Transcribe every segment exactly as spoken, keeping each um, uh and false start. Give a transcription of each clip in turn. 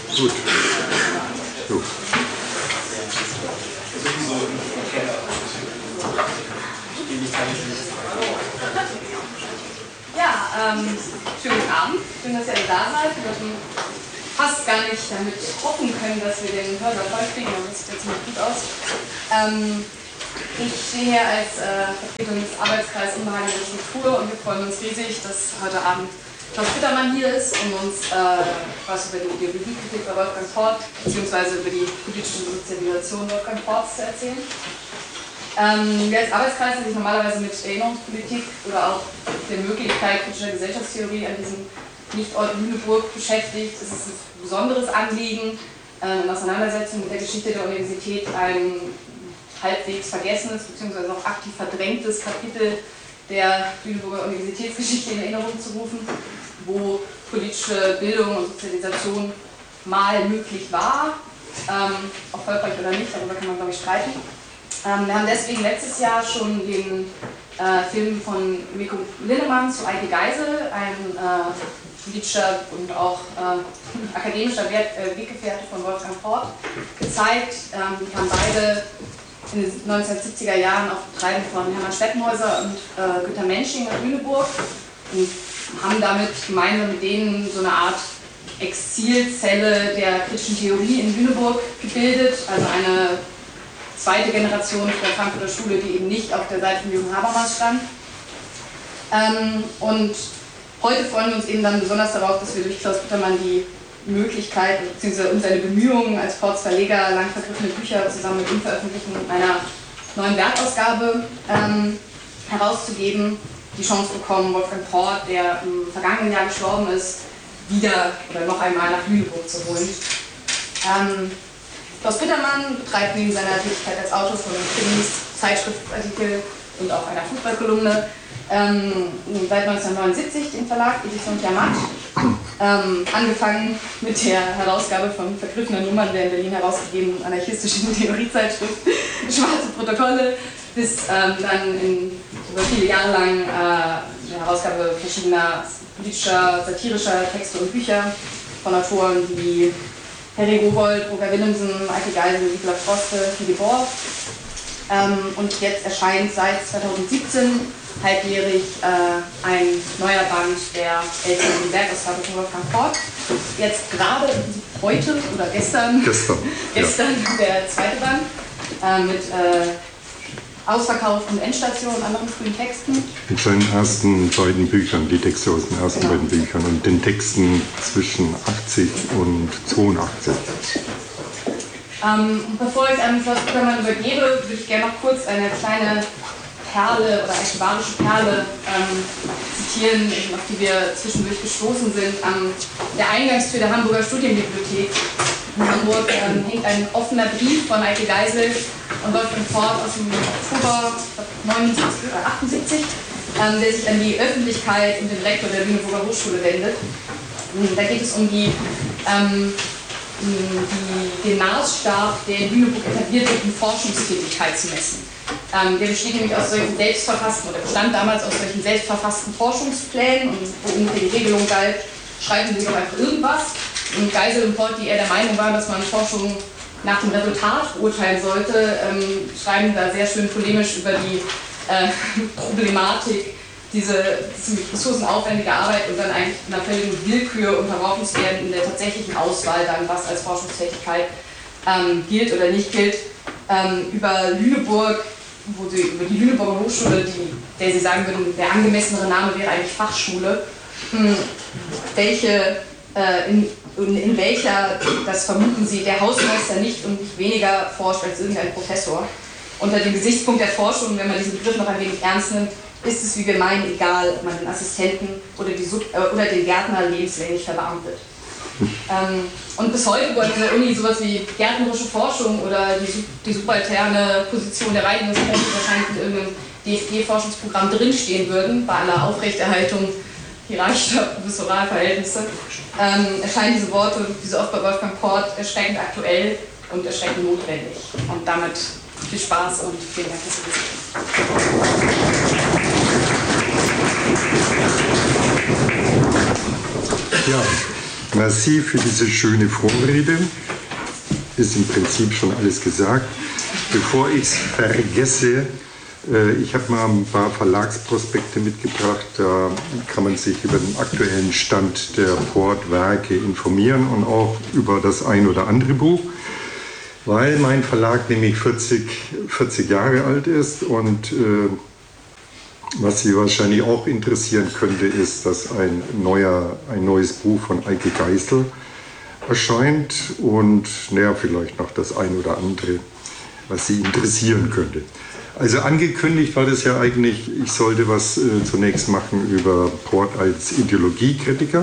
Gut. So. Ja, ähm, schönen guten Abend. Schön, dass ihr alle da seid. Wir hatten fast gar nicht damit hoffen können, dass wir den Hörsaal vollkriegen, aber das sieht jetzt ziemlich gut aus. Ähm, ich stehe hier als äh, Vertretung des Arbeitskreises Unbehagliche Struktur und wir freuen uns riesig, dass heute Abend Klaus Bittermann hier ist, um uns äh, was über die Ideologiekritik bei Wolfgang Port bzw. über die politische Sozialisation Wolfgang Ports zu erzählen. Ähm, wir als Arbeitskreis, der sich normalerweise mit Erinnerungspolitik oder auch der Möglichkeit kritischer Gesellschaftstheorie an diesem Nichtort Lüneburg beschäftigt, ist es ein besonderes Anliegen, äh, in Auseinandersetzung mit der Geschichte der Universität ein halbwegs vergessenes bzw. auch aktiv verdrängtes Kapitel der Lüneburger Universitätsgeschichte in Erinnerung zu rufen, wo politische Bildung und Sozialisation mal möglich war, ähm, erfolgreich oder nicht, darüber kann man glaube ich streiten. Ähm, wir haben deswegen letztes Jahr schon den äh, Film von Mikko Linnemann zu Eike Geisel, ein äh, politischer und auch äh, akademischer Wert, äh, Weggefährte von Wolfgang Port, gezeigt. Ähm, die kamen beide in den neunzehnhundertsiebziger Jahren auf Betreiben von Hermann Stettenhäuser und äh, Günter Mensching nach Lüneburg und haben damit gemeinsam mit denen so eine Art Exilzelle der kritischen Theorie in Lüneburg gebildet, also eine zweite Generation der Frankfurter Schule, die eben nicht auf der Seite von Jürgen Habermas stand. Ähm, und heute freuen wir uns eben dann besonders darauf, dass wir durch Klaus Bittermann die Möglichkeit bzw. uns seine Bemühungen als Ports Verleger, lang vergriffene Bücher zusammen mit ihm veröffentlichen und einer neuen Werkausgabe ähm, herauszugeben, die Chance bekommen, Wolfgang Port, der im vergangenen Jahr gestorben ist, wieder oder noch einmal nach Lüneburg zu holen. Ähm, Klaus Bittermann betreibt neben seiner Tätigkeit als Autor von Krimis, Zeitschriftartikel und auch einer Fußballkolumne ähm, seit neunzehnhundertneunundsiebzig den Verlag Edition Tiamat. Ähm, angefangen mit der Herausgabe von vergriffenen Nummern der in Berlin herausgegebenen anarchistischen Theoriezeitschrift Schwarze Protokolle, bis ähm, dann in, über viele Jahre lang äh, die Herausgabe verschiedener politischer, satirischer Texte und Bücher von Autoren wie Harry Rowohlt, Roger Willemsen, Eike Geisel, Nicola Froste, Philipp Bohr. Ähm, und jetzt erscheint seit zweitausendsiebzehn halbjährig äh, ein neuer Band der älteren Werkausgabe von Wolfgang Port. Jetzt gerade heute oder gestern, gestern, gestern ja. Der zweite Band äh, mit äh, Ausverkauf und Endstation und anderen frühen Texten. Mit seinen ersten beiden Büchern, die Texte aus den ersten genau. beiden Büchern und den Texten zwischen achtzig und zweiundachtzig. Ähm, bevor ich an Klaus Bittermann übergebe, würde ich gerne noch kurz eine kleine Perle oder archivarische Perle ähm, zitieren, auf die wir zwischendurch gestoßen sind. An der Eingangstür der Hamburger Studienbibliothek in Hamburg ähm, hängt ein offener Brief von Eike Geisel und Wolfgang Port aus dem Oktober neunundsiebzig oder achtundsiebzig, ähm, der sich an die Öffentlichkeit und den Rektor der Lüneburger Hochschule wendet. Da geht es um die, ähm, die, den Maßstab, der in Lüneburg etabliert wird, um Forschungstätigkeit zu messen. Ähm, der besteht nämlich aus solchen selbstverfassten, oder bestand damals aus solchen selbstverfassten Forschungsplänen, und wo ungefähr die Regelung galt, schreiben Sie doch einfach irgendwas. Und Geisel und Port, die eher der Meinung waren, dass man Forschung nach dem Resultat beurteilen sollte, ähm, schreiben da sehr schön polemisch über die äh, Problematik, diese ziemlich ressourcenaufwendige Arbeit und dann eigentlich einer völligen Willkür unterworfen zu werden in der tatsächlichen Auswahl dann, was als Forschungstätigkeit ähm, gilt oder nicht gilt. Ähm, über Lüneburg, wo sie über die Lüneburger Hochschule, die, der sie sagen würden, der angemessenere Name wäre eigentlich Fachschule, mh, welche äh, in, in, in welcher, das vermuten sie, der Hausmeister nicht und nicht weniger forscht als irgendein Professor. Unter dem Gesichtspunkt der Forschung, wenn man diesen Begriff noch ein wenig ernst nimmt, ist es, wie wir meinen, egal, ob man den Assistenten oder, die Sub, äh, oder den Gärtner lebenslänglich verbeamtet. Ähm, und bis heute, wo an dieser Uni sowas wie gärtnerische Forschung oder die, die subalterne Position der Reinigungskraft wahrscheinlich in irgendeinem D F G-Forschungsprogramm drinstehen würden, bei aller Aufrechterhaltung hierarchischer Professoralverhältnisse, ähm, erscheinen diese Worte, wie so oft bei Wolfgang Port, erschreckend aktuell und erschreckend notwendig. Und damit viel Spaß und vielen Dank fürs Zuhören. Ja, Merci für diese schöne Vorrede. Ist im Prinzip schon alles gesagt. Bevor ich es vergesse, äh, ich habe mal ein paar Verlagsprospekte mitgebracht. Da kann man sich über den aktuellen Stand der Port-Werke informieren und auch über das ein oder andere Buch, weil mein Verlag nämlich vierzig, vierzig Jahre alt ist und äh, was Sie wahrscheinlich auch interessieren könnte, ist, dass ein, neuer, ein neues Buch von Eike Geisel erscheint und naja, vielleicht noch das ein oder andere, was Sie interessieren könnte. Also angekündigt war das ja eigentlich, ich sollte was äh, zunächst machen über Port als Ideologiekritiker.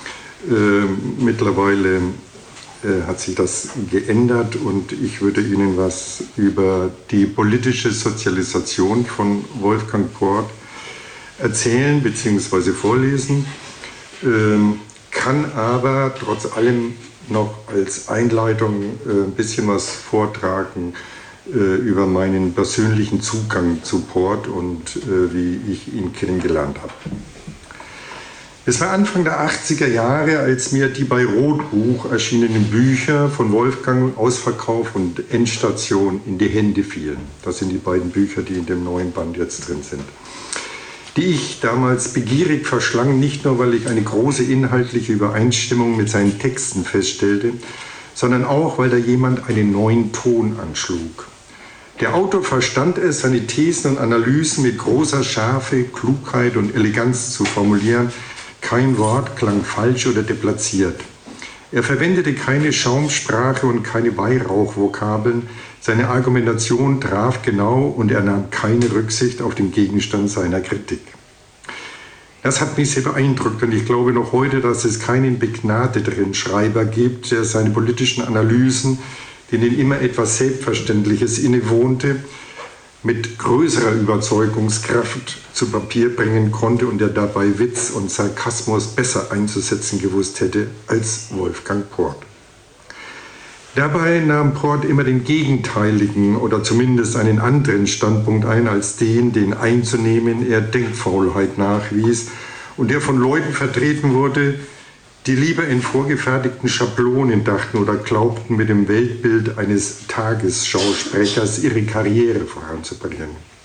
Äh, mittlerweile äh, hat sich das geändert und ich würde Ihnen was über die politische Sozialisation von Wolfgang Port erzählen bzw. vorlesen, ähm, kann aber trotz allem noch als Einleitung äh, ein bisschen was vortragen äh, über meinen persönlichen Zugang zu Port und äh, wie ich ihn kennengelernt habe. Es war Anfang der achtziger Jahre, als mir die bei Rotbuch erschienenen Bücher von Wolfgang Ausverkauf und Endstation in die Hände fielen. Das sind die beiden Bücher, die in dem neuen Band jetzt drin sind. Die ich damals begierig verschlang, nicht nur, weil ich eine große inhaltliche Übereinstimmung mit seinen Texten feststellte, sondern auch, weil da jemand einen neuen Ton anschlug. Der Autor verstand es, seine Thesen und Analysen mit großer Schärfe, Klugheit und Eleganz zu formulieren. Kein Wort klang falsch oder deplatziert. Er verwendete keine Schaumsprache und keine Weihrauchvokabeln. Seine Argumentation traf genau und er nahm keine Rücksicht auf den Gegenstand seiner Kritik. Das hat mich sehr beeindruckt und ich glaube noch heute, dass es keinen begnadeteren Schreiber gibt, der seine politischen Analysen, denen immer etwas Selbstverständliches innewohnte, mit größerer Überzeugungskraft zu Papier bringen konnte und der dabei Witz und Sarkasmus besser einzusetzen gewusst hätte als Wolfgang Port. Dabei nahm Port immer den gegenteiligen oder zumindest einen anderen Standpunkt ein als den, den einzunehmen er Denkfaulheit nachwies und der von Leuten vertreten wurde, die lieber in vorgefertigten Schablonen dachten oder glaubten, mit dem Weltbild eines Tagesschausprechers ihre Karriere voranzubringen.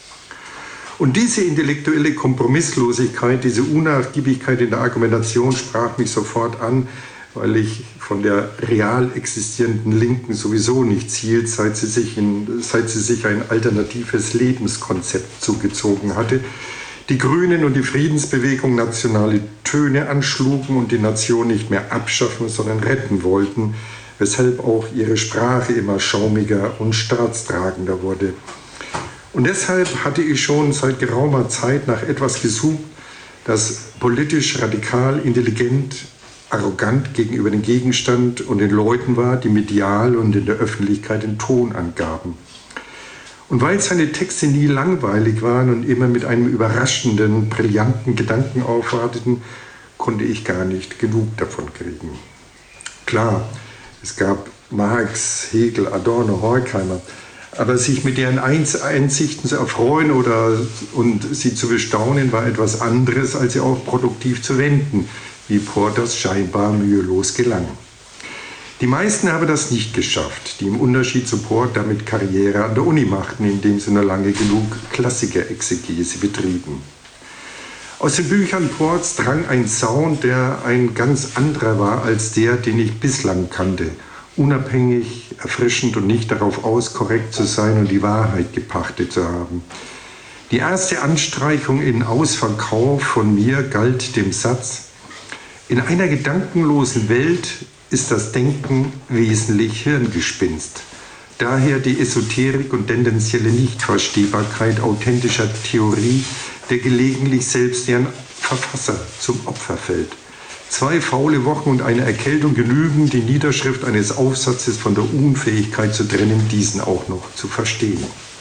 Und diese intellektuelle Kompromisslosigkeit, diese Unnachgiebigkeit in der Argumentation sprach mich sofort an, weil ich von der real existierenden Linken sowieso nichts hielt, seit sie sich, in, seit sie sich ein alternatives Lebenskonzept zugezogen hatte. Die Grünen und die Friedensbewegung nationale Töne anschlugen und die Nation nicht mehr abschaffen, sondern retten wollten, weshalb auch ihre Sprache immer schaumiger und staatstragender wurde. Und deshalb hatte ich schon seit geraumer Zeit nach etwas gesucht, das politisch radikal, intelligent, arrogant gegenüber dem Gegenstand und den Leuten war, die medial und in der Öffentlichkeit den Ton angaben. Und weil seine Texte nie langweilig waren und immer mit einem überraschenden, brillanten Gedanken aufwarteten, konnte ich gar nicht genug davon kriegen. Klar, es gab Marx, Hegel, Adorno, Horkheimer, aber sich mit deren Einsichten zu erfreuen oder und sie zu bestaunen, war etwas anderes, als sie auch produktiv zu wenden, wie Porters scheinbar mühelos gelang. Die meisten haben das nicht geschafft, die im Unterschied zu Port damit Karriere an der Uni machten, indem sie nur lange genug Klassikerexegese betrieben. Aus den Büchern Ports drang ein Sound, der ein ganz anderer war als der, den ich bislang kannte. Unabhängig, erfrischend und nicht darauf aus, korrekt zu sein und die Wahrheit gepachtet zu haben. Die erste Anstreichung in Ausverkauf von mir galt dem Satz: In einer gedankenlosen Welt ist das Denken wesentlich Hirngespinst. Daher die Esoterik und tendenzielle Nichtverstehbarkeit authentischer Theorie, der gelegentlich selbst deren Verfasser zum Opfer fällt. Zwei faule Wochen und eine Erkältung genügen, die Niederschrift eines Aufsatzes von der Unfähigkeit zu trennen, diesen auch noch zu verstehen.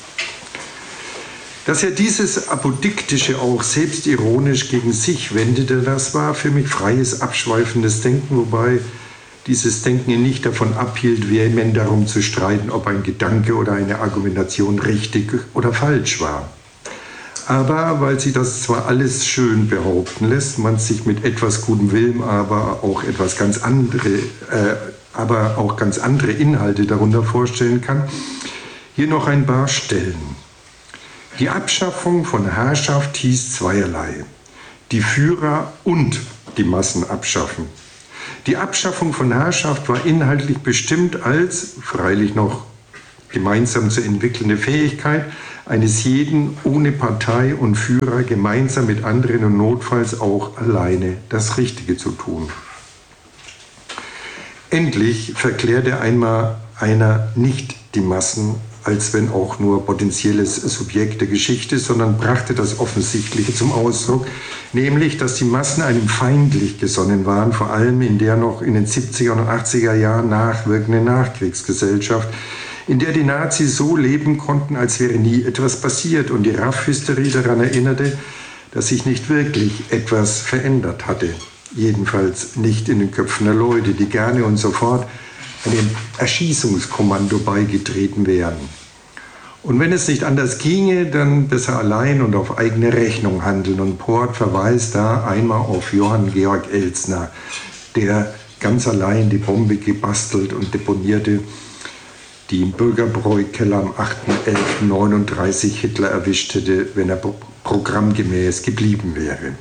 Dass er dieses Apodiktische auch selbstironisch gegen sich wendete, das war für mich freies, abschweifendes Denken, wobei dieses Denken ihn nicht davon abhielt, vehement darum zu streiten, ob ein Gedanke oder eine Argumentation richtig oder falsch war. Aber weil sie das zwar alles schön behaupten lässt, man sich mit etwas gutem Willen aber auch etwas ganz andere, äh, aber auch ganz andere Inhalte darunter vorstellen kann, hier noch ein paar Stellen. Die Abschaffung von Herrschaft hieß zweierlei: die Führer und die Massen abschaffen. Die Abschaffung von Herrschaft war inhaltlich bestimmt als, freilich noch gemeinsam zu entwickelnde Fähigkeit eines jeden ohne Partei und Führer gemeinsam mit anderen und notfalls auch alleine das Richtige zu tun. Endlich verklärte einmal einer nicht die Massen, als wenn auch nur potenzielles Subjekt der Geschichte, sondern brachte das Offensichtliche zum Ausdruck, nämlich, dass die Massen einem feindlich gesonnen waren, vor allem in der noch in den siebziger und achtziger Jahren nachwirkenden Nachkriegsgesellschaft, in der die Nazis so leben konnten, als wäre nie etwas passiert und die Raff-Hysterie daran erinnerte, dass sich nicht wirklich etwas verändert hatte. Jedenfalls nicht in den Köpfen der Leute, die gerne und sofort einem Erschießungskommando beigetreten wären. Und wenn es nicht anders ginge, dann besser allein und auf eigene Rechnung handeln. Und Port verweist da einmal auf Johann Georg Elzner, der ganz allein die Bombe gebastelt und deponierte, die im Bürgerbräu-Keller am achter elfter neununddreißig Hitler erwischt hätte, wenn er programmgemäß geblieben wäre.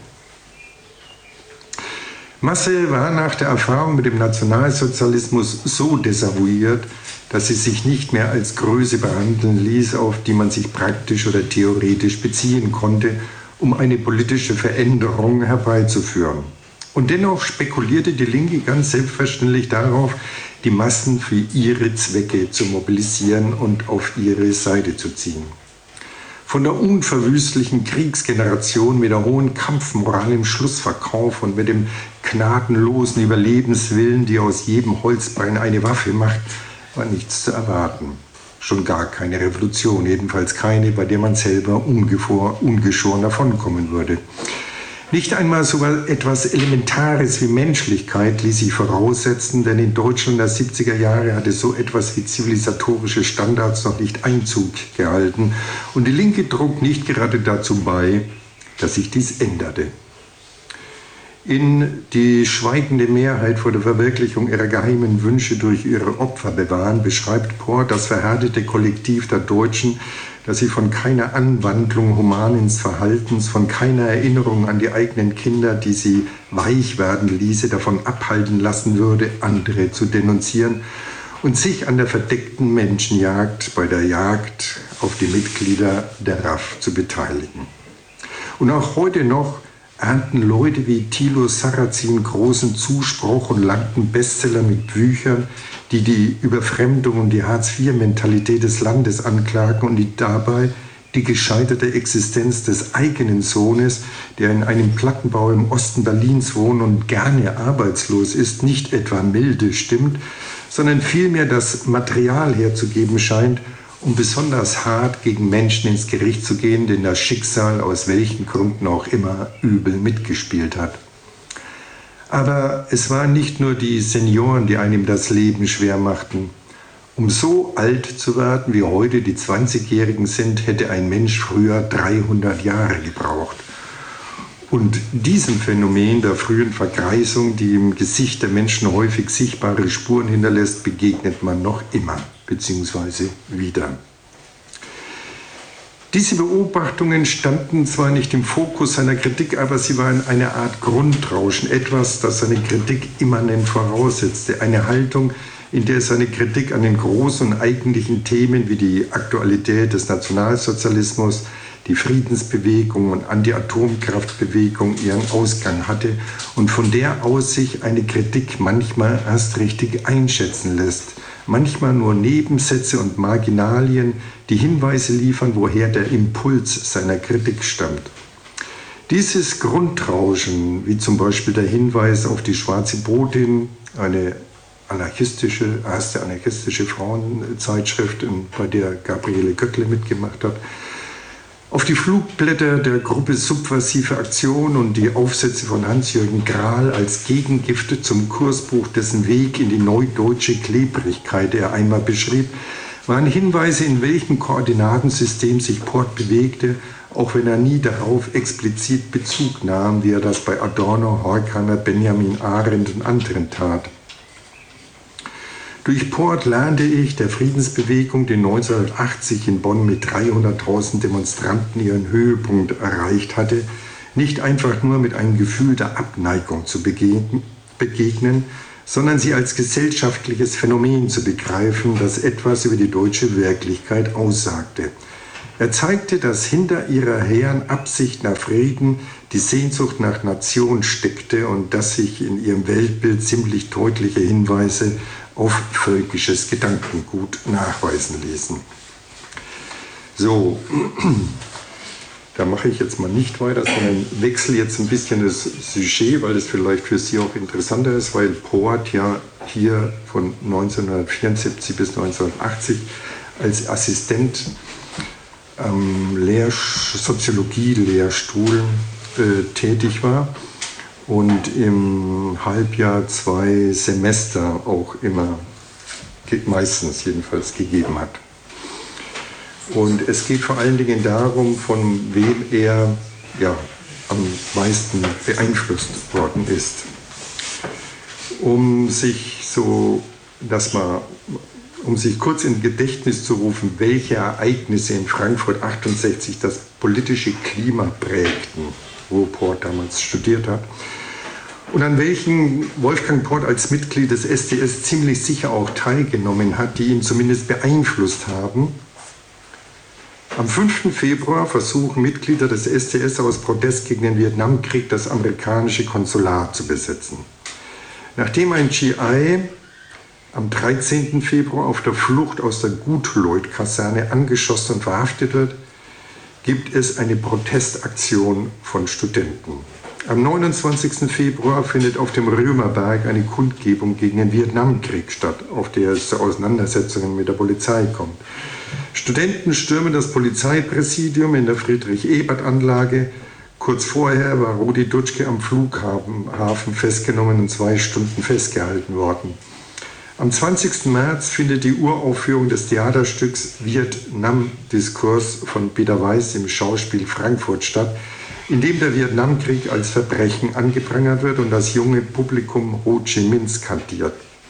Masse war nach der Erfahrung mit dem Nationalsozialismus so desavouiert, dass sie sich nicht mehr als Größe behandeln ließ, auf die man sich praktisch oder theoretisch beziehen konnte, um eine politische Veränderung herbeizuführen. Und dennoch spekulierte die Linke ganz selbstverständlich darauf, die Massen für ihre Zwecke zu mobilisieren und auf ihre Seite zu ziehen. Von der unverwüstlichen Kriegsgeneration mit der hohen Kampfmoral im Schlussverkauf und mit dem gnadenlosen Überlebenswillen, die aus jedem Holzbein eine Waffe macht, war nichts zu erwarten. Schon gar keine Revolution, jedenfalls keine, bei der man selber ungeschoren davonkommen würde. Nicht einmal so etwas Elementares wie Menschlichkeit ließ sich voraussetzen, denn in Deutschland der siebziger Jahre hatte so etwas wie zivilisatorische Standards noch nicht Einzug gehalten. Und die Linke trug nicht gerade dazu bei, dass sich dies änderte. In die schweigende Mehrheit vor der Verwirklichung ihrer geheimen Wünsche durch ihre Opfer bewahren, beschreibt Port das verhärtete Kollektiv der Deutschen, dass sie von keiner Anwandlung humanen Verhaltens, von keiner Erinnerung an die eigenen Kinder, die sie weich werden ließe, davon abhalten lassen würde, andere zu denunzieren und sich an der verdeckten Menschenjagd bei der Jagd auf die Mitglieder der R A F zu beteiligen. Und auch heute noch ernten Leute wie Thilo Sarrazin großen Zuspruch und langten Bestseller mit Büchern, die die Überfremdung und die Hartz-vier-Mentalität des Landes anklagen und die dabei die gescheiterte Existenz des eigenen Sohnes, der in einem Plattenbau im Osten Berlins wohnt und gerne arbeitslos ist, nicht etwa milde stimmt, sondern vielmehr das Material herzugeben scheint, um besonders hart gegen Menschen ins Gericht zu gehen, denen das Schicksal aus welchen Gründen auch immer übel mitgespielt hat. Aber es waren nicht nur die Senioren, die einem das Leben schwer machten. Um so alt zu werden, wie heute die zwanzigjährigen sind, hätte ein Mensch früher dreihundert Jahre gebraucht. Und diesem Phänomen der frühen Vergreisung, die im Gesicht der Menschen häufig sichtbare Spuren hinterlässt, begegnet man noch immer, beziehungsweise wieder. Diese Beobachtungen standen zwar nicht im Fokus seiner Kritik, aber sie waren eine Art Grundrauschen, etwas, das seine Kritik immanent voraussetzte, eine Haltung, in der seine Kritik an den großen und eigentlichen Themen wie die Aktualität des Nationalsozialismus, die Friedensbewegung und Anti-Atomkraftbewegung ihren Ausgang hatte und von der aus sich eine Kritik manchmal erst richtig einschätzen lässt. Manchmal nur Nebensätze und Marginalien, die Hinweise liefern, woher der Impuls seiner Kritik stammt. Dieses Grundrauschen, wie zum Beispiel der Hinweis auf die Schwarze Botin, eine anarchistische, erste anarchistische Frauenzeitschrift, bei der Gabriele Göttle mitgemacht hat, auf die Flugblätter der Gruppe Subversive Aktion und die Aufsätze von Hans-Jürgen Grahl als Gegengifte zum Kursbuch, dessen Weg in die neudeutsche Klebrigkeit er einmal beschrieb, waren Hinweise, in welchem Koordinatensystem sich Port bewegte, auch wenn er nie darauf explizit Bezug nahm, wie er das bei Adorno, Horkheimer, Benjamin Arendt und anderen tat. Durch Port lernte ich der Friedensbewegung, die neunzehnhundertachtzig in Bonn mit dreihunderttausend Demonstranten ihren Höhepunkt erreicht hatte, nicht einfach nur mit einem Gefühl der Abneigung zu begegnen, sondern sie als gesellschaftliches Phänomen zu begreifen, das etwas über die deutsche Wirklichkeit aussagte. Er zeigte, dass hinter ihrer hehren Absicht nach Frieden die Sehnsucht nach Nation steckte und dass sich in ihrem Weltbild ziemlich deutliche Hinweise auf völkisches Gedankengut nachweisen ließen. So, da mache ich jetzt mal nicht weiter, sondern wechsle jetzt ein bisschen das Sujet, weil es vielleicht für Sie auch interessanter ist, weil Poat ja hier von neunzehnhundertvierundsiebzig bis neunzehnhundertachtzig als Assistent am Lehr- Soziologie-Lehrstuhl äh, tätig war und im Halbjahr zwei Semester auch immer, meistens jedenfalls, gegeben hat. Und es geht vor allen Dingen darum, von wem er ja, am meisten beeinflusst worden ist. Um sich so, das mal, um sich kurz in Gedächtnis zu rufen, welche Ereignisse in Frankfurt achtundsechzig das politische Klima prägten, wo Port damals studiert hat, und an welchen Wolfgang Port als Mitglied des S D S ziemlich sicher auch teilgenommen hat, die ihn zumindest beeinflusst haben. Am fünften Februar versuchen Mitglieder des S D S aus Protest gegen den Vietnamkrieg das amerikanische Konsulat zu besetzen. Nachdem ein G I am dreizehnten Februar auf der Flucht aus der Gutleut-Kaserne angeschossen und verhaftet wird, gibt es eine Protestaktion von Studenten. Am neunundzwanzigsten Februar findet auf dem Römerberg eine Kundgebung gegen den Vietnamkrieg statt, auf der es zu Auseinandersetzungen mit der Polizei kommt. Studenten stürmen das Polizeipräsidium in der Friedrich-Ebert-Anlage. Kurz vorher war Rudi Dutschke am Flughafen festgenommen und zwei Stunden festgehalten worden. Am zwanzigsten März findet die Uraufführung des Theaterstücks Vietnam-Diskurs von Peter Weiß im Schauspiel Frankfurt statt, in dem der Vietnamkrieg als Verbrechen angeprangert wird und das junge Publikum Ho Chi Minh skandiert.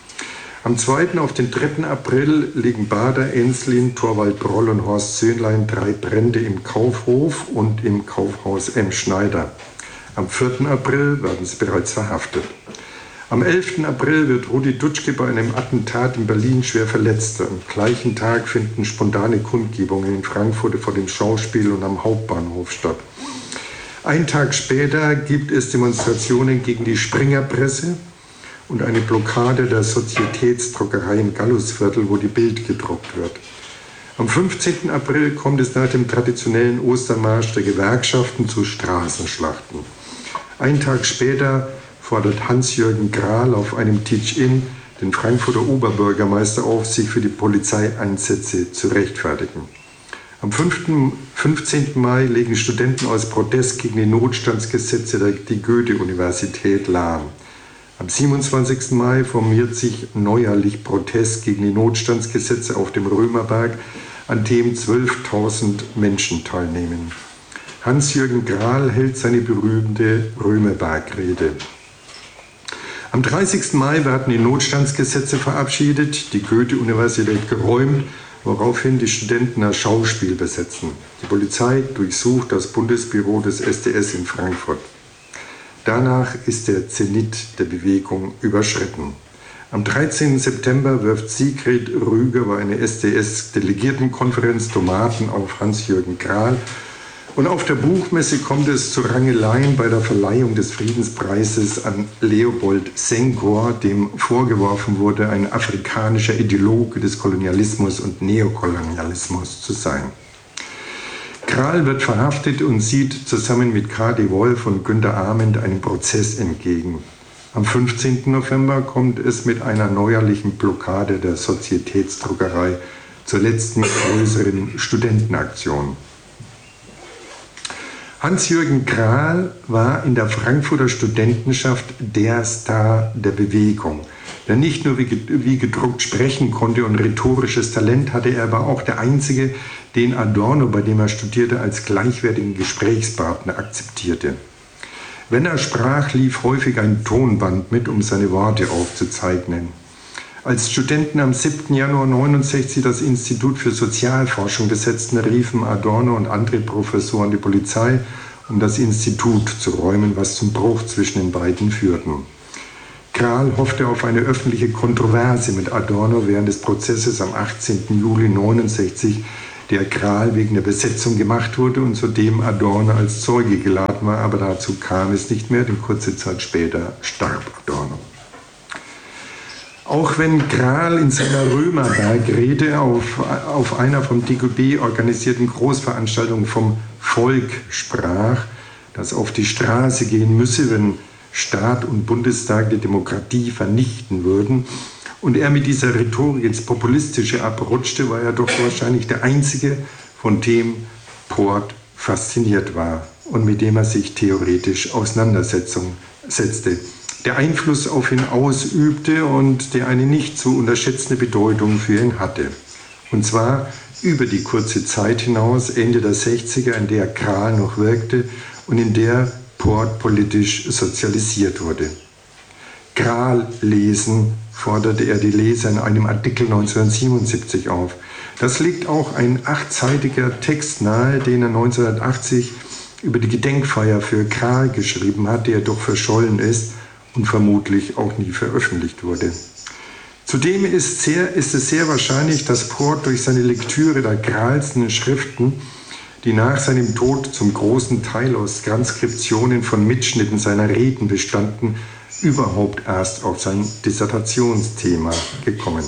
Am zweiten auf den dritten April legen Bader, Enslin, Torvald Broll und Horst Söhnlein drei Brände im Kaufhof und im Kaufhaus M. Schneider. Am vierten April werden sie bereits verhaftet. Am elften April wird Rudi Dutschke bei einem Attentat in Berlin schwer verletzt. Am gleichen Tag finden spontane Kundgebungen in Frankfurt vor dem Schauspiel und am Hauptbahnhof statt. Einen Tag später gibt es Demonstrationen gegen die Springerpresse und eine Blockade der Sozietätsdruckerei im Gallusviertel, wo die Bild gedruckt wird. Am fünfzehnten April kommt es nach dem traditionellen Ostermarsch der Gewerkschaften zu Straßenschlachten. Einen Tag später fordert Hans-Jürgen Grahl auf einem Teach-In den Frankfurter Oberbürgermeister auf, sich für die Polizeieinsätze zu rechtfertigen. Am fünfzehnten Mai legen Studenten aus Protest gegen die Notstandsgesetze der die Goethe-Universität lahm. Am siebenundzwanzigsten Mai formiert sich neuerlich Protest gegen die Notstandsgesetze auf dem Römerberg, an dem zwölftausend Menschen teilnehmen. Hans-Jürgen Grahl hält seine berühmte Römerberg-Rede. Am dreißigsten Mai werden die Notstandsgesetze verabschiedet, die Goethe-Universität geräumt, woraufhin die Studenten das Schauspiel besetzen. Die Polizei durchsucht das Bundesbüro des S D S in Frankfurt. Danach ist der Zenit der Bewegung überschritten. Am dreizehnten September wirft Sigrid Rüger bei einer S D S-Delegiertenkonferenz Tomaten auf Hans-Jürgen Grahl. Und auf der Buchmesse kommt es zu Rangeleien bei der Verleihung des Friedenspreises an Leopold Senghor, dem vorgeworfen wurde, ein afrikanischer Ideologe des Kolonialismus und Neokolonialismus zu sein. Grahl wird verhaftet und sieht zusammen mit K D Wolf und Günter Arment einem Prozess entgegen. Am fünfzehnten November kommt es mit einer neuerlichen Blockade der Sozietätsdruckerei zur letzten größeren Studentenaktion. Hans-Jürgen Grahl war in der Frankfurter Studentenschaft der Star der Bewegung. Denn nicht nur wie gedruckt sprechen konnte und rhetorisches Talent hatte, er war auch der Einzige, den Adorno, bei dem er studierte, als gleichwertigen Gesprächspartner akzeptierte. Wenn er sprach, lief häufig ein Tonband mit, um seine Worte aufzuzeichnen. Als Studenten am siebten Januar neunundsechzig das Institut für Sozialforschung besetzten, riefen Adorno und andere Professoren die Polizei, um das Institut zu räumen, was zum Bruch zwischen den beiden führte. Krahl hoffte auf eine öffentliche Kontroverse mit Adorno während des Prozesses am achtzehnten Juli neunundsechzig, der Krahl wegen der Besetzung gemacht wurde und zu dem Adorno als Zeuge geladen war, aber dazu kam es nicht mehr, denn kurze Zeit später starb Adorno. Auch wenn Krahl in seiner Römerberg-Rede auf, auf einer vom D G B organisierten Großveranstaltung vom Volk sprach, das auf die Straße gehen müsse, wenn Staat und Bundestag die Demokratie vernichten würden, und er mit dieser Rhetorik ins Populistische abrutschte, war er doch wahrscheinlich der Einzige, von dem Port fasziniert war und mit dem er sich theoretisch auseinandersetzte, der Einfluss auf ihn ausübte und der eine nicht zu unterschätzende Bedeutung für ihn hatte. Und zwar über die kurze Zeit hinaus, Ende der sechziger, in der Krahl noch wirkte und in der Port politisch sozialisiert wurde. Krahl lesen forderte er die Leser in einem Artikel neunzehnhundertsiebenundsiebzig auf. Das liegt auch ein achtseitiger Text nahe, den er neunzehnhundertachtzig über die Gedenkfeier für Krahl geschrieben hat, der doch verschollen ist und vermutlich auch nie veröffentlicht wurde. Zudem ist, sehr, ist es sehr wahrscheinlich, dass Port durch seine Lektüre der Krahlsten Schriften, die nach seinem Tod zum großen Teil aus Transkriptionen von Mitschnitten seiner Reden bestanden, überhaupt erst auf sein Dissertationsthema gekommen.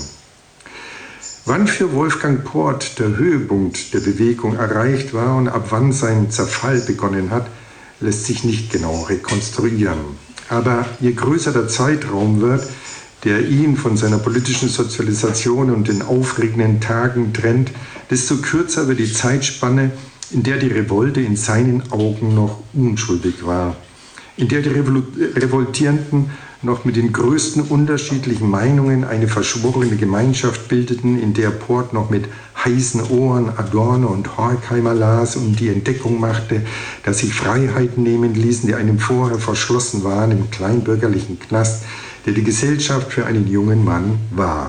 Wann für Wolfgang Port der Höhepunkt der Bewegung erreicht war und ab wann sein Zerfall begonnen hat, lässt sich nicht genau rekonstruieren. Aber je größer der Zeitraum wird, der ihn von seiner politischen Sozialisation und den aufregenden Tagen trennt, desto kürzer wird die Zeitspanne, in der die Revolte in seinen Augen noch unschuldig war, in der die Revoltierenden noch mit den größten unterschiedlichen Meinungen eine verschworene Gemeinschaft bildeten, in der Port noch mit heißen Ohren Adorno und Horkheimer las und die Entdeckung machte, dass sich Freiheiten nehmen ließen, die einem vorher verschlossen waren im kleinbürgerlichen Knast, der die Gesellschaft für einen jungen Mann war.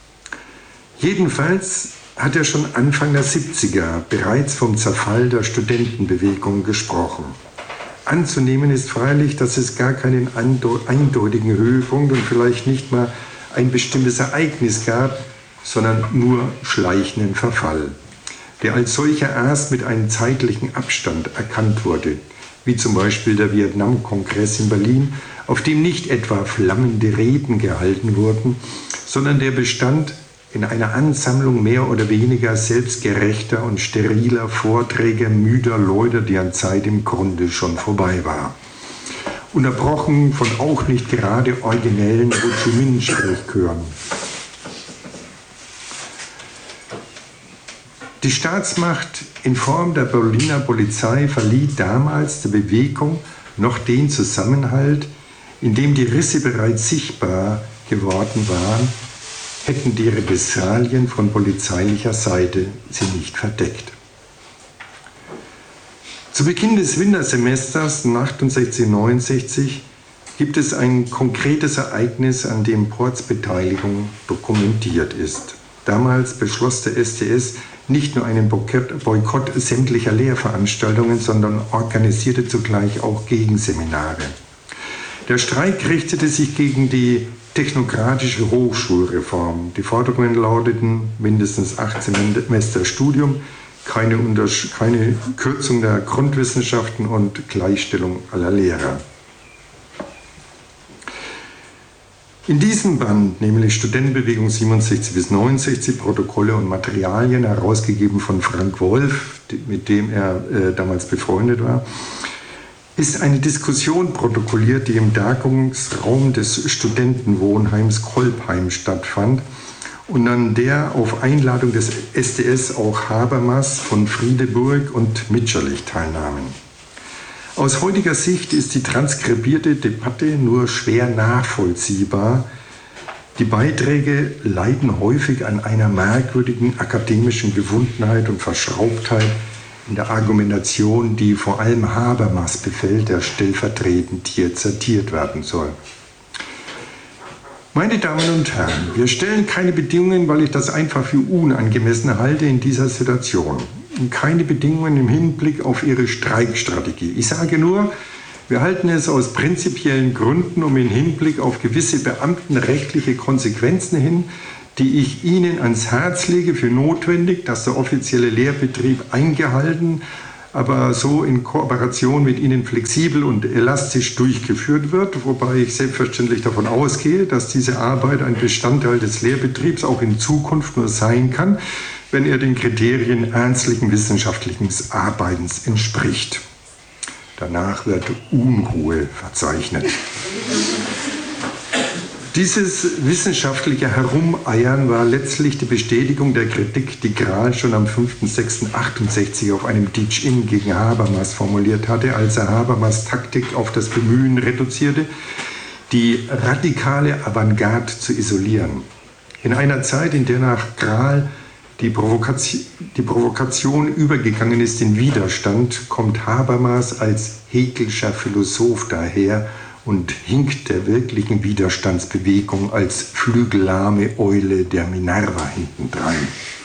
Jedenfalls hat er schon Anfang der siebziger bereits vom Zerfall der Studentenbewegung gesprochen. Anzunehmen ist freilich, dass es gar keinen eindeutigen Höhepunkt und vielleicht nicht mal ein bestimmtes Ereignis gab, sondern nur schleichenden Verfall, der als solcher erst mit einem zeitlichen Abstand erkannt wurde, wie zum Beispiel der Vietnam-Kongress in Berlin, auf dem nicht etwa flammende Reden gehalten wurden, sondern der bestand in einer Ansammlung mehr oder weniger selbstgerechter und steriler Vorträge müder Leute, deren Zeit im Grunde schon vorbei war. Unterbrochen von auch nicht gerade originellen Ho Chi Minh-Sprechchören. Die Staatsmacht in Form der Berliner Polizei verlieh damals der Bewegung noch den Zusammenhalt, in dem die Risse bereits sichtbar geworden waren, hätten die Repressalien von polizeilicher Seite sie nicht verdeckt. Zu Beginn des Wintersemesters achtundsechzig neunundsechzig gibt es ein konkretes Ereignis, an dem Ports Beteiligung dokumentiert ist. Damals beschloss der S D S nicht nur einen Boykott sämtlicher Lehrveranstaltungen, sondern organisierte zugleich auch Gegenseminare. Der Streik richtete sich gegen die technokratische Hochschulreform. Die Forderungen lauteten mindestens acht Semester Studium, keine, Untersch- keine Kürzung der Grundwissenschaften und Gleichstellung aller Lehrer. In diesem Band, nämlich Studentenbewegung siebenundsechzig bis neunundsechzig, Protokolle und Materialien, herausgegeben von Frank Wolf, mit dem er äh, damals befreundet war, ist eine Diskussion protokolliert, die im Tagungsraum des Studentenwohnheims Kolbheim stattfand und an der auf Einladung des S D S auch Habermas, von Friedeburg und Mitscherlich teilnahmen. Aus heutiger Sicht ist die transkribierte Debatte nur schwer nachvollziehbar, Die Beiträge leiden häufig an einer merkwürdigen akademischen Gewundheit und Verschraubtheit in der Argumentation, die vor allem Habermas befällt, der stellvertretend hier zitiert werden soll. Meine Damen und Herren, wir stellen keine Bedingungen, weil ich das einfach für unangemessen halte in dieser Situation. Keine Bedingungen im Hinblick auf Ihre Streikstrategie. Ich sage nur, wir halten es aus prinzipiellen Gründen, um in Hinblick auf gewisse beamtenrechtliche Konsequenzen hin, die ich Ihnen ans Herz lege, für notwendig, dass der offizielle Lehrbetrieb eingehalten, aber so in Kooperation mit Ihnen flexibel und elastisch durchgeführt wird, wobei ich selbstverständlich davon ausgehe, dass diese Arbeit ein Bestandteil des Lehrbetriebs auch in Zukunft nur sein kann, wenn er den Kriterien ernstlichen wissenschaftlichen Arbeitens entspricht. Danach wird Unruhe verzeichnet. Dieses wissenschaftliche Herumeiern war letztlich die Bestätigung der Kritik, die Krahl schon am fünften sechsten achtundsechzig auf einem Ditch-In gegen Habermas formuliert hatte, als er Habermas Taktik auf das Bemühen reduzierte, die radikale Avantgarde zu isolieren. In einer Zeit, in der nach Krahl die Provokation, die Provokation übergegangen ist in Widerstand, kommt Habermas als Hegelscher Philosoph daher und hinkt der wirklichen Widerstandsbewegung als flügellahme Eule der Minerva hintendrein.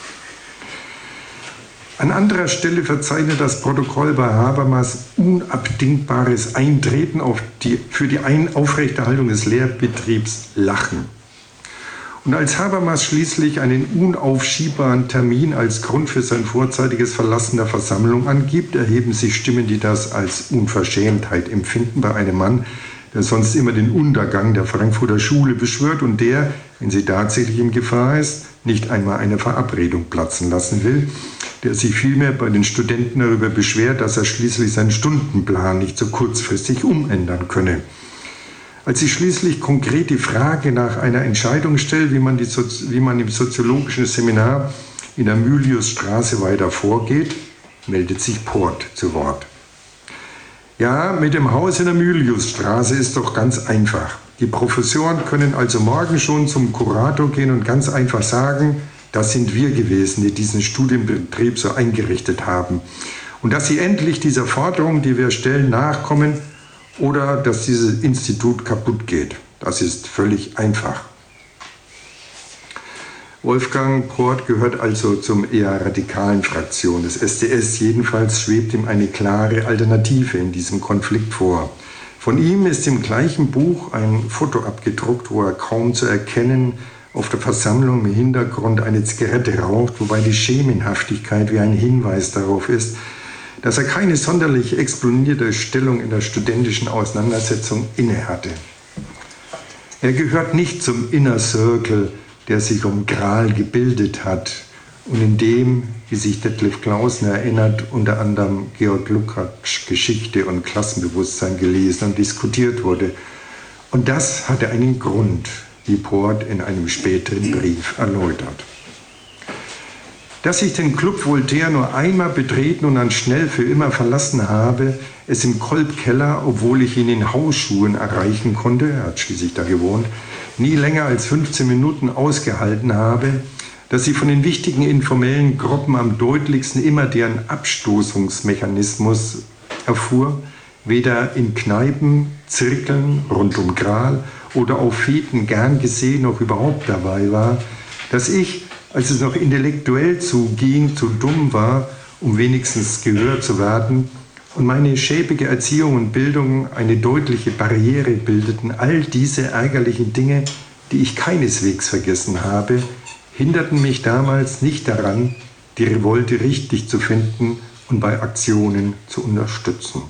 An anderer Stelle verzeichnet das Protokoll bei Habermas unabdingbares Eintreten auf die, für die Ein- Aufrechterhaltung des Lehrbetriebs Lachen. Und als Habermas schließlich einen unaufschiebbaren Termin als Grund für sein vorzeitiges Verlassen der Versammlung angibt, erheben sich Stimmen, die das als Unverschämtheit empfinden bei einem Mann, der sonst immer den Untergang der Frankfurter Schule beschwört und der, wenn sie tatsächlich in Gefahr ist, nicht einmal eine Verabredung platzen lassen will, der sich vielmehr bei den Studenten darüber beschwert, dass er schließlich seinen Stundenplan nicht so kurzfristig umändern könne. Als ich schließlich konkret die Frage nach einer Entscheidung stelle, wie man, die Sozi- wie man im soziologischen Seminar in der Myliusstraße weiter vorgeht, meldet sich Port zu Wort. Ja, mit dem Haus in der Myliusstraße ist doch ganz einfach. Die Professoren können also morgen schon zum Kurator gehen und ganz einfach sagen, das sind wir gewesen, die diesen Studienbetrieb so eingerichtet haben. Und dass sie endlich dieser Forderung, die wir stellen, nachkommen oder dass dieses Institut kaputt geht. Das ist völlig einfach. Wolfgang Port gehört also zum eher radikalen Fraktion des S D S. Jedenfalls schwebt ihm eine klare Alternative in diesem Konflikt vor. Von ihm ist im gleichen Buch ein Foto abgedruckt, wo er kaum zu erkennen auf der Versammlung im Hintergrund eine Zigarette raucht, wobei die Schemenhaftigkeit wie ein Hinweis darauf ist, dass er keine sonderlich exponierte Stellung in der studentischen Auseinandersetzung innehatte. Er gehört nicht zum Inner Circle, der sich um Krahl gebildet hat und in dem, wie sich Detlef Clausen erinnert, unter anderem Georg Lukács Geschichte und Klassenbewusstsein gelesen und diskutiert wurde. Und das hatte einen Grund, wie Port in einem späteren Brief erläutert. Dass ich den Club Voltaire nur einmal betreten und dann schnell für immer verlassen habe, es im Kolbkeller, obwohl ich ihn in Hausschuhen erreichen konnte, er hat schließlich da gewohnt, nie länger als fünfzehn Minuten ausgehalten habe, dass ich von den wichtigen informellen Gruppen am deutlichsten immer deren Abstoßungsmechanismus erfuhr, weder in Kneipen, Zirkeln rund um Krahl oder auf Feten gern gesehen noch überhaupt dabei war, dass ich, als es noch intellektuell zuging, zu dumm war, um wenigstens gehört zu werden, und meine schäbige Erziehung und Bildung eine deutliche Barriere bildeten, all diese ärgerlichen Dinge, die ich keineswegs vergessen habe, hinderten mich damals nicht daran, die Revolte richtig zu finden und bei Aktionen zu unterstützen.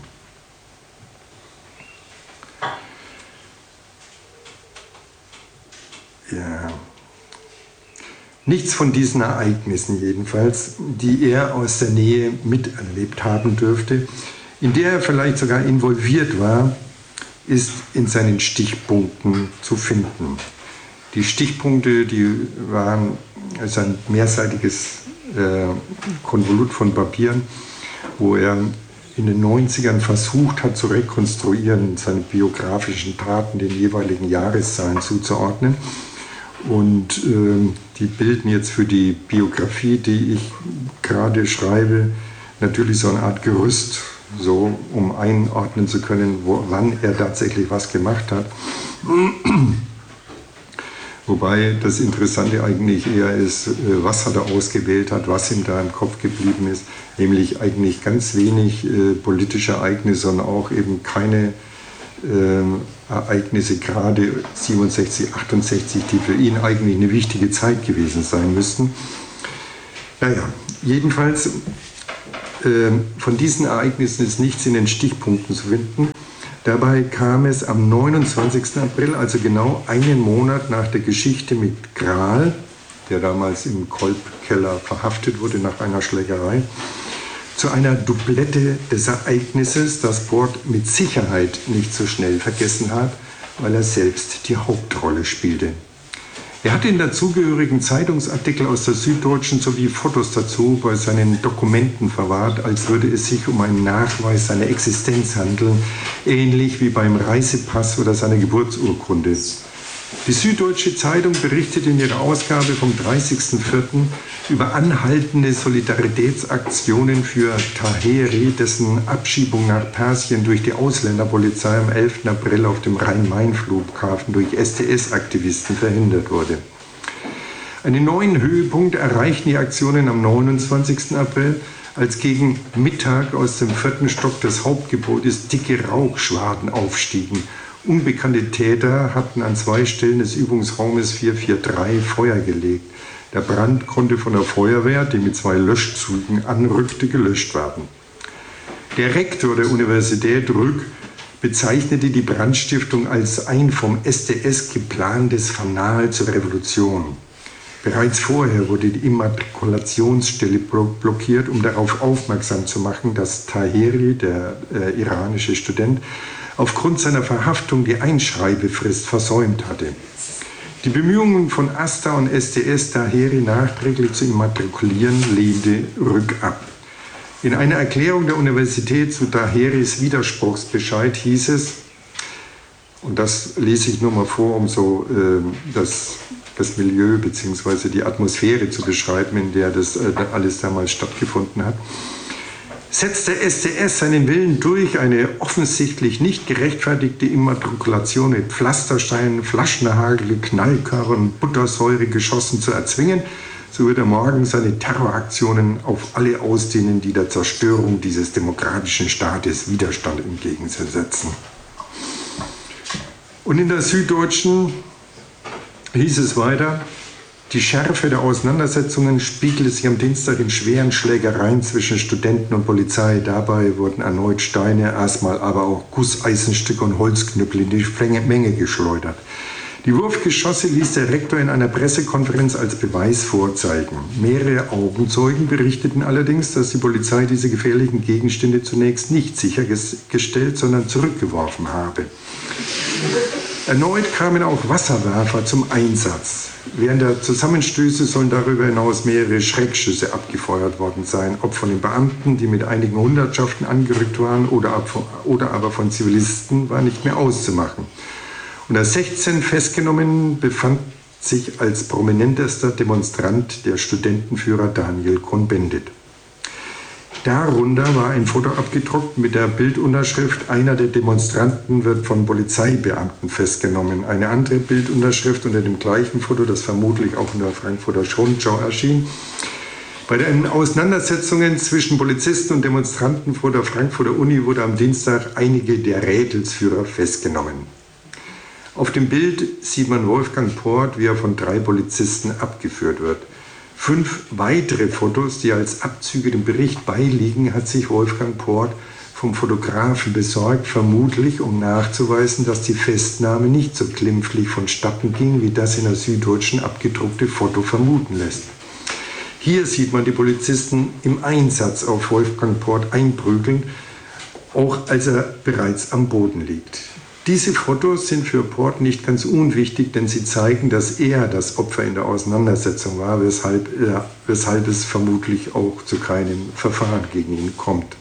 Ja. Nichts von diesen Ereignissen jedenfalls, die er aus der Nähe miterlebt haben dürfte, in der er vielleicht sogar involviert war, ist in seinen Stichpunkten zu finden. Die Stichpunkte, die waren also ein mehrseitiges äh, Konvolut von Papieren, wo er in den neunzigern versucht hat zu rekonstruieren, seine biografischen Taten den jeweiligen Jahreszahlen zuzuordnen. Und äh, die bilden jetzt für die Biografie, die ich gerade schreibe, natürlich so eine Art Gerüst, so um einordnen zu können, wo, wann er tatsächlich was gemacht hat. Wobei das Interessante eigentlich eher ist, was er da ausgewählt hat, was ihm da im Kopf geblieben ist. Nämlich eigentlich ganz wenig äh, politische Ereignisse, sondern auch eben keine äh, Ereignisse, gerade siebenundsechzig, achtundsechzig, die für ihn eigentlich eine wichtige Zeit gewesen sein müssten. Naja, jedenfalls, äh, von diesen Ereignissen ist nichts in den Stichpunkten zu finden. Dabei kam es am neunundzwanzigsten April, also genau einen Monat nach der Geschichte mit Grahl, der damals im Kolbkeller verhaftet wurde nach einer Schlägerei, zu einer Doublette des Ereignisses, das Porth mit Sicherheit nicht so schnell vergessen hat, weil er selbst die Hauptrolle spielte. Er hatte in dazugehörigen Zeitungsartikel aus der Süddeutschen sowie Fotos dazu bei seinen Dokumenten verwahrt, als würde es sich um einen Nachweis seiner Existenz handeln, ähnlich wie beim Reisepass oder seiner Geburtsurkunde. Die Süddeutsche Zeitung berichtet in ihrer Ausgabe vom dreißigsten vierten über anhaltende Solidaritätsaktionen für Taheri, dessen Abschiebung nach Persien durch die Ausländerpolizei am elften April auf dem Rhein-Main-Flughafen durch S D S-Aktivisten verhindert wurde. Einen neuen Höhepunkt erreichten die Aktionen am neunundzwanzigsten April, als gegen Mittag aus dem vierten Stock des Hauptgebäudes dicke Rauchschwaden aufstiegen. Unbekannte Täter hatten an zwei Stellen des Übungsraumes vier vier drei Feuer gelegt. Der Brand konnte von der Feuerwehr, die mit zwei Löschzügen anrückte, gelöscht werden. Der Rektor der Universität Rück bezeichnete die Brandstiftung als ein vom S D S geplantes Fanal zur Revolution. Bereits vorher wurde die Immatrikulationsstelle blockiert, um darauf aufmerksam zu machen, dass Taheri, der äh, iranische Student, aufgrund seiner Verhaftung die Einschreibefrist versäumt hatte. Die Bemühungen von AStA und S D S, Taheri nachträglich zu immatrikulieren, lehnte Rück ab. In einer Erklärung der Universität zu Taheris Widerspruchsbescheid hieß es, und das lese ich nur mal vor, um so äh, das, das Milieu bzw. die Atmosphäre zu beschreiben, in der das äh, alles damals stattgefunden hat: Setzt der S D S seinen Willen durch, eine offensichtlich nicht gerechtfertigte Immatrikulation mit Pflastersteinen, Flaschenhagel, Knallkörnern und Buttersäuregeschossen zu erzwingen, so wird er morgen seine Terroraktionen auf alle ausdehnen, die der Zerstörung dieses demokratischen Staates Widerstand entgegenzusetzen. Und in der Süddeutschen hieß es weiter: Die Schärfe der Auseinandersetzungen spiegelte sich am Dienstag in schweren Schlägereien zwischen Studenten und Polizei. Dabei wurden erneut Steine, erstmal aber auch Gusseisenstücke und Holzknüppel in die Menge geschleudert. Die Wurfgeschosse ließ der Rektor in einer Pressekonferenz als Beweis vorzeigen. Mehrere Augenzeugen berichteten allerdings, dass die Polizei diese gefährlichen Gegenstände zunächst nicht sichergestellt, sondern zurückgeworfen habe. Erneut kamen auch Wasserwerfer zum Einsatz. Während der Zusammenstöße sollen darüber hinaus mehrere Schreckschüsse abgefeuert worden sein, ob von den Beamten, die mit einigen Hundertschaften angerückt waren, oder, oder aber von Zivilisten, war nicht mehr auszumachen. Unter sechzehn Festgenommenen befand sich als prominentester Demonstrant der Studentenführer Daniel Cohn-Bendit. Darunter war ein Foto abgedruckt mit der Bildunterschrift: Einer der Demonstranten wird von Polizeibeamten festgenommen. Eine andere Bildunterschrift unter dem gleichen Foto, das vermutlich auch in der Frankfurter Rundschau erschien: Bei den Auseinandersetzungen zwischen Polizisten und Demonstranten vor der Frankfurter Uni wurde am Dienstag einige der Rädelsführer festgenommen. Auf dem Bild sieht man Wolfgang Porth, wie er von drei Polizisten abgeführt wird. Fünf weitere Fotos, die als Abzüge dem Bericht beiliegen, hat sich Wolfgang Porth vom Fotografen besorgt, vermutlich um nachzuweisen, dass die Festnahme nicht so glimpflich vonstatten ging, wie das in der Süddeutschen abgedruckte Foto vermuten lässt. Hier sieht man die Polizisten im Einsatz auf Wolfgang Porth einprügeln, auch als er bereits am Boden liegt. Diese Fotos sind für Porth nicht ganz unwichtig, denn sie zeigen, dass er das Opfer in der Auseinandersetzung war, weshalb, äh, weshalb es vermutlich auch zu keinem Verfahren gegen ihn kommt.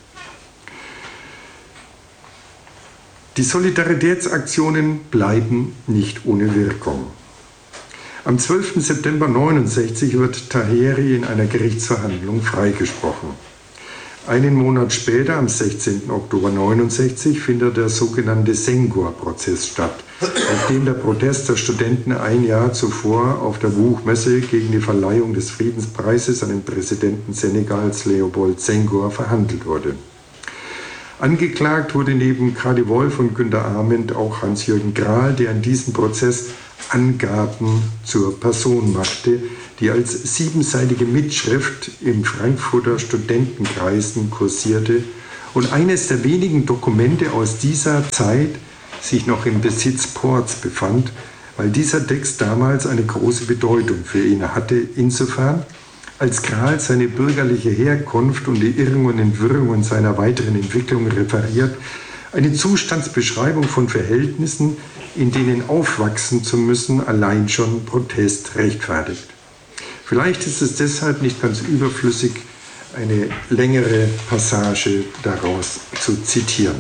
Die Solidaritätsaktionen bleiben nicht ohne Wirkung. Am zwölften September neunundsechzig wird Taheri in einer Gerichtsverhandlung freigesprochen. Einen Monat später, am sechzehnten Oktober neunundsechzig, findet der sogenannte Senghor-Prozess statt, auf dem der Protest der Studenten ein Jahr zuvor auf der Buchmesse gegen die Verleihung des Friedenspreises an den Präsidenten Senegals Leopold Senghor verhandelt wurde. Angeklagt wurde neben Kadi Wolf und Günter Arment auch Hans-Jürgen Krahl, der in diesem Prozess Angaben zur Person machte, die als siebenseitige Mitschrift in Frankfurter Studentenkreisen kursierte und eines der wenigen Dokumente aus dieser Zeit sich noch im Besitz Ports befand, weil dieser Text damals eine große Bedeutung für ihn hatte, insofern, als Krahl seine bürgerliche Herkunft und die Irrungen und Wirrungen seiner weiteren Entwicklung referiert, eine Zustandsbeschreibung von Verhältnissen, in denen aufwachsen zu müssen, allein schon Protest rechtfertigt. Vielleicht ist es deshalb nicht ganz überflüssig, eine längere Passage daraus zu zitieren.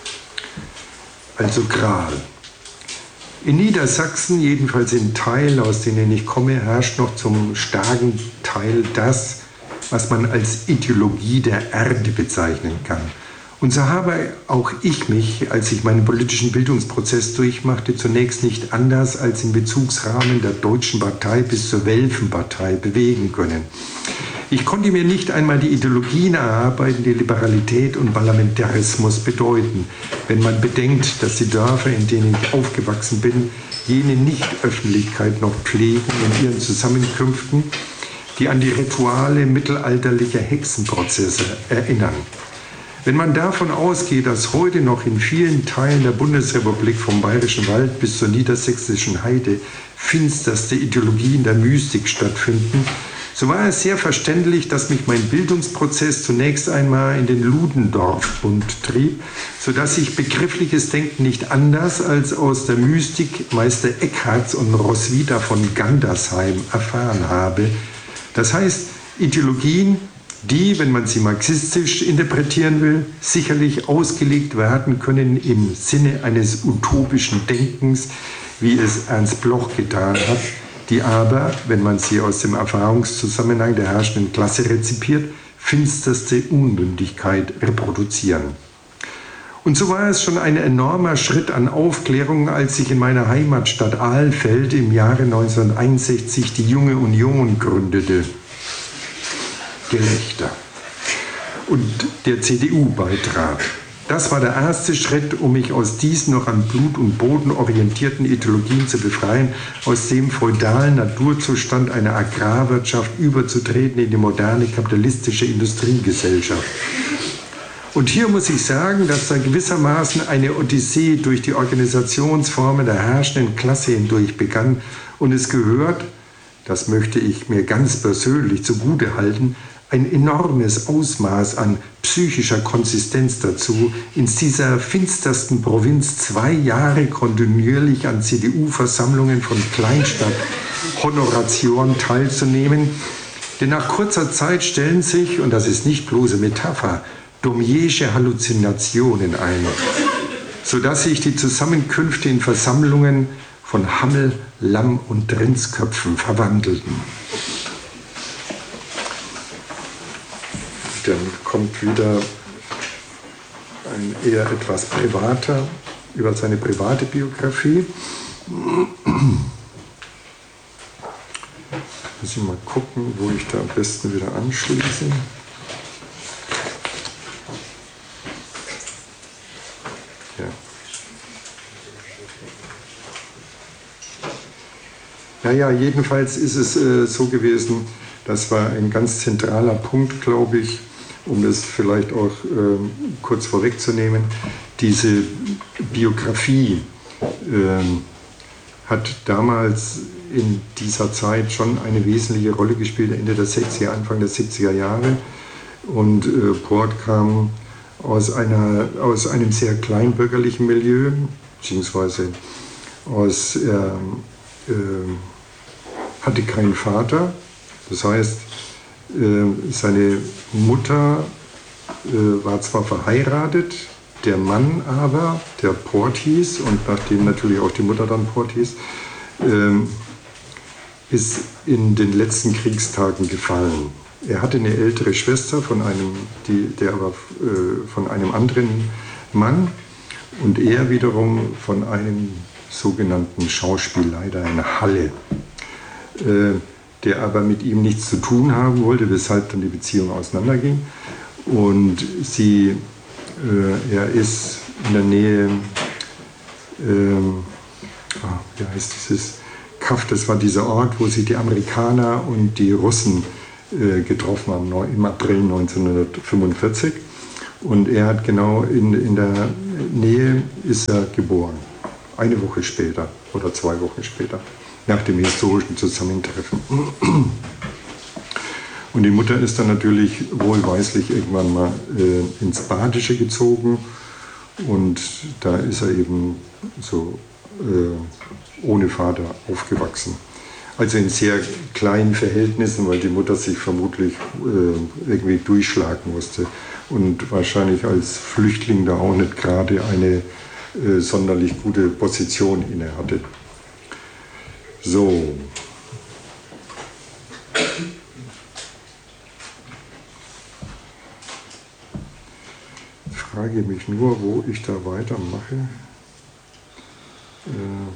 Also Krahl. In Niedersachsen, jedenfalls in Teilen, aus denen ich komme, herrscht noch zum starken Teil das, was man als Ideologie der Erde bezeichnen kann. Und so habe auch ich mich, als ich meinen politischen Bildungsprozess durchmachte, zunächst nicht anders als im Bezugsrahmen der Deutschen Partei bis zur Welfenpartei bewegen können. Ich konnte mir nicht einmal die Ideologien erarbeiten, die Liberalität und Parlamentarismus bedeuten, wenn man bedenkt, dass die Dörfer, in denen ich aufgewachsen bin, jene Nicht-Öffentlichkeit noch pflegen in ihren Zusammenkünften, die an die Rituale mittelalterlicher Hexenprozesse erinnern. Wenn man davon ausgeht, dass heute noch in vielen Teilen der Bundesrepublik vom Bayerischen Wald bis zur niedersächsischen Heide finsterste Ideologien der Mystik stattfinden, so war es sehr verständlich, dass mich mein Bildungsprozess zunächst einmal in den Ludendorff-Bund trieb, sodass ich begriffliches Denken nicht anders als aus der Mystik Meister Eckharts und Roswitha von Gandersheim erfahren habe. Das heißt, Ideologien, die, wenn man sie marxistisch interpretieren will, sicherlich ausgelegt werden können im Sinne eines utopischen Denkens, wie es Ernst Bloch getan hat, die aber, wenn man sie aus dem Erfahrungszusammenhang der herrschenden Klasse rezipiert, finsterste Unmündigkeit reproduzieren. Und so war es schon ein enormer Schritt an Aufklärung, als ich in meiner Heimatstadt Alfeld im Jahre neunzehnhunderteinundsechzig die Junge Union gründete. Gelächter. Und der C D U beitrat. Das war der erste Schritt, um mich aus diesen noch an Blut und Boden orientierten Ideologien zu befreien, aus dem feudalen Naturzustand einer Agrarwirtschaft überzutreten in die moderne kapitalistische Industriegesellschaft. Und hier muss ich sagen, dass da gewissermaßen eine Odyssee durch die Organisationsformen der herrschenden Klasse hindurch begann und es gehört, das möchte ich mir ganz persönlich zugute halten, ein enormes Ausmaß an psychischer Konsistenz dazu, in dieser finstersten Provinz zwei Jahre kontinuierlich an C D U-Versammlungen von Kleinstadt-Honoratioren teilzunehmen. Denn nach kurzer Zeit stellen sich, und das ist nicht bloße Metapher, Domiersche Halluzinationen ein, sodass sich die Zusammenkünfte in Versammlungen von Hammel, Lamm und Rindsköpfen verwandelten. Dann kommt wieder ein eher etwas privater, über seine private Biografie. Muss ich mal gucken, wo ich da am besten wieder anschließe. Ja. Naja, jedenfalls ist es äh, so gewesen, das war ein ganz zentraler Punkt, glaube ich, um das vielleicht auch äh, kurz vorwegzunehmen. Diese Biografie äh, hat damals in dieser Zeit schon eine wesentliche Rolle gespielt, Ende der sechziger, Anfang der siebziger Jahre. Und äh, Port kam aus, einer, aus einem sehr kleinbürgerlichen Milieu, beziehungsweise aus, äh, äh, hatte keinen Vater. Das heißt, seine Mutter war zwar verheiratet, der Mann aber, der Port hieß, und nachdem natürlich auch die Mutter dann Port hieß, ist in den letzten Kriegstagen gefallen. Er hatte eine ältere Schwester von einem, die, der aber äh, von einem anderen Mann und er wiederum von einem sogenannten Schauspielleiter in Halle, äh, der aber mit ihm nichts zu tun haben wollte, weshalb dann die Beziehung auseinanderging. Und sie, äh, er ist in der Nähe, äh, oh, wie heißt dieses Kaff, das war dieser Ort, wo sich die Amerikaner und die Russen äh, getroffen haben, im April neunzehnhundertfünfundvierzig. Und er hat genau in, in der Nähe ist er geboren, eine Woche später oder zwei Wochen später, nach dem historischen Zusammentreffen. Und die Mutter ist dann natürlich wohlweislich irgendwann mal äh, ins Badische gezogen und da ist er eben so äh, ohne Vater aufgewachsen. Also in sehr kleinen Verhältnissen, weil die Mutter sich vermutlich äh, irgendwie durchschlagen musste und wahrscheinlich als Flüchtling da auch nicht gerade eine äh, sonderlich gute Position inne hatte. So. Ich frage mich nur, wo ich da weitermache. Äh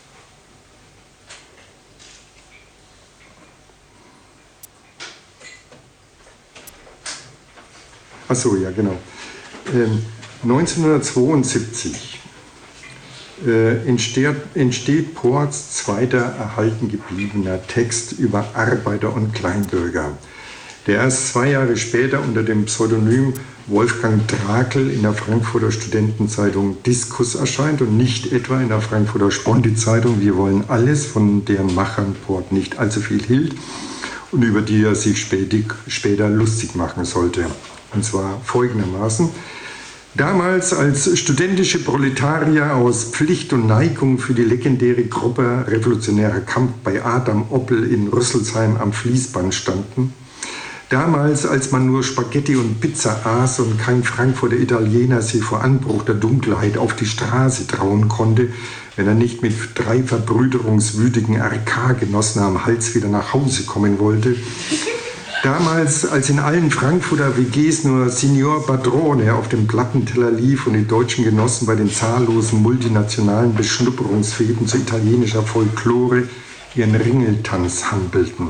Ach so, ja, genau. Ähm, neunzehnhundertzweiundsiebzig äh, entsteht, entsteht Ports zweiter erhalten gebliebener Text über Arbeiter und Kleinbürger, der erst zwei Jahre später unter dem Pseudonym Wolfgang Drakel in der Frankfurter Studentenzeitung Diskus erscheint und nicht etwa in der Frankfurter Sponti-Zeitung Wir wollen alles, von deren Machern Port nicht allzu viel hielt und über die er sich später lustig machen sollte. Und zwar folgendermaßen: Damals als studentische Proletarier aus Pflicht und Neigung für die legendäre Gruppe Revolutionärer Kampf bei Adam Oppel in Rüsselsheim am Fließband standen, damals als man nur Spaghetti und Pizza aß und kein Frankfurter Italiener sich vor Anbruch der Dunkelheit auf die Straße trauen konnte, wenn er nicht mit drei verbrüderungswütigen R K-Genossen am Hals wieder nach Hause kommen wollte, damals, als in allen Frankfurter W Gs nur Signor Padrone auf dem Plattenteller lief und die deutschen Genossen bei den zahllosen multinationalen Beschnupperungsfäden zu italienischer Folklore ihren Ringeltanz hampelten.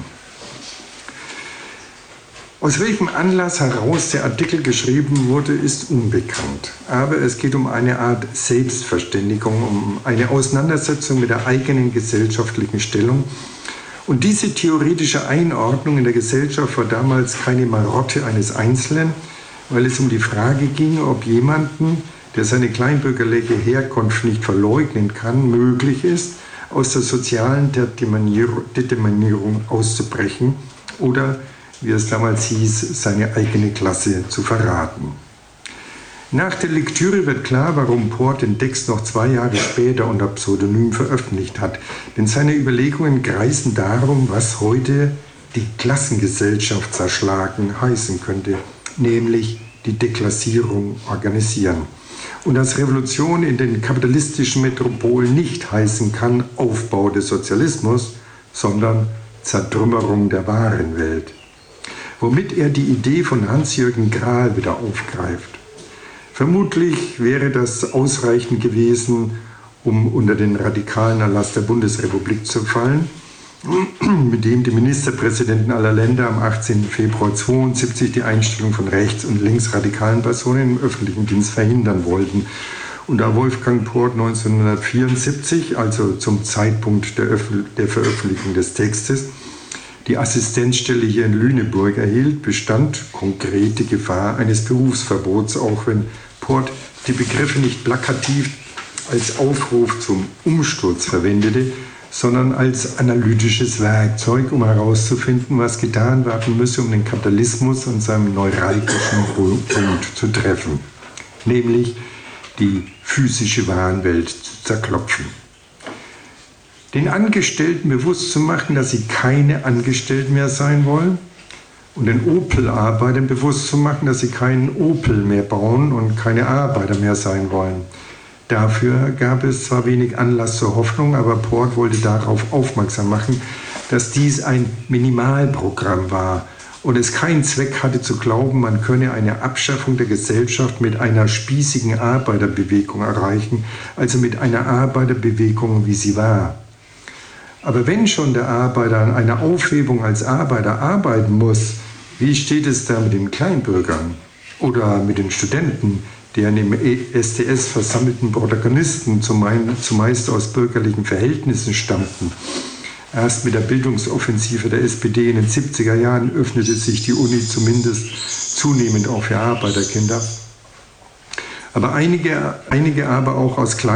Aus welchem Anlass heraus der Artikel geschrieben wurde, ist unbekannt. Aber es geht um eine Art Selbstverständigung, um eine Auseinandersetzung mit der eigenen gesellschaftlichen Stellung. Und diese theoretische Einordnung in der Gesellschaft war damals keine Marotte eines Einzelnen, weil es um die Frage ging, ob jemanden, der seine kleinbürgerliche Herkunft nicht verleugnen kann, möglich ist, aus der sozialen Determinierung auszubrechen oder, wie es damals hieß, seine eigene Klasse zu verraten. Nach der Lektüre wird klar, warum Port den Text noch zwei Jahre später unter Pseudonym veröffentlicht hat. Denn seine Überlegungen kreisen darum, was heute die Klassengesellschaft zerschlagen heißen könnte, nämlich die Deklassierung organisieren. Und dass Revolution in den kapitalistischen Metropolen nicht heißen kann Aufbau des Sozialismus, sondern Zertrümmerung der wahren Welt. Womit er die Idee von Hans-Jürgen Krahl wieder aufgreift. Vermutlich wäre das ausreichend gewesen, um unter den radikalen Erlass der Bundesrepublik zu fallen, mit dem die Ministerpräsidenten aller Länder am achtzehnten Februar neunzehnhundertzweiundsiebzig die Einstellung von rechts- und linksradikalen Personen im öffentlichen Dienst verhindern wollten. Und da Wolfgang Port neunzehnhundertvierundsiebzig, also zum Zeitpunkt der, der Veröffentlichung des Textes, die Assistenzstelle hier in Lüneburg erhielt, bestand konkrete Gefahr eines Berufsverbots, auch wenn Port die Begriffe nicht plakativ als Aufruf zum Umsturz verwendete, sondern als analytisches Werkzeug, um herauszufinden, was getan werden müsse, um den Kapitalismus an seinem neuralgischen Punkt zu treffen, nämlich die physische Warenwelt zu zerklopfen. Den Angestellten bewusst zu machen, dass sie keine Angestellten mehr sein wollen, und den Opel-Arbeitern bewusst zu machen, dass sie keinen Opel mehr bauen und keine Arbeiter mehr sein wollen. Dafür gab es zwar wenig Anlass zur Hoffnung, aber Port wollte darauf aufmerksam machen, dass dies ein Minimalprogramm war und es keinen Zweck hatte zu glauben, man könne eine Abschaffung der Gesellschaft mit einer spießigen Arbeiterbewegung erreichen, also mit einer Arbeiterbewegung, wie sie war. Aber wenn schon der Arbeiter an einer Aufhebung als Arbeiter arbeiten muss, wie steht es da mit den Kleinbürgern oder mit den Studenten, deren im S D S versammelten Protagonisten zumeist aus bürgerlichen Verhältnissen stammten? Erst mit der Bildungsoffensive der S P D in den siebziger Jahren öffnete sich die Uni zumindest zunehmend auch für Arbeiterkinder. Aber einige, einige aber auch aus kleinen